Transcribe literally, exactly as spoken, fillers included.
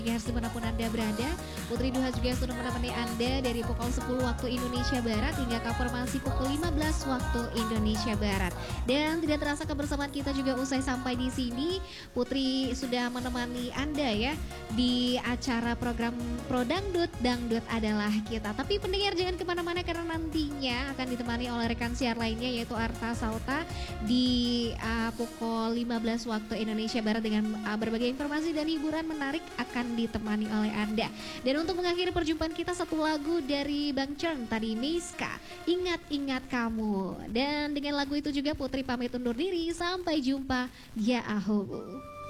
Harus dimanapun Anda berada, Putri Duha juga sudah menemani Anda dari pukul sepuluh waktu Indonesia Barat hingga konfirmasi pukul lima belas waktu Indonesia Barat. Dan tidak terasa kebersamaan kita juga usai sampai di sini. Putri sudah menemani Anda ya di acara program Pro Dangdut, Dangdut adalah kita. Tapi pendengar jangan kemana-mana karena nantinya akan ditemani oleh rekan siar lainnya yaitu Arta Sauta di uh, pukul lima belas waktu Indonesia Barat dengan uh, berbagai informasi dan hiburan menarik akan ditemani oleh Anda. Dan untuk mengakhiri perjumpaan kita satu lagu dari Bang Cern tadi, Miska, Ingat-ingat Kamu. Dan dengan lagu itu juga Putri pamit undur diri, sampai jumpa, ya ahu.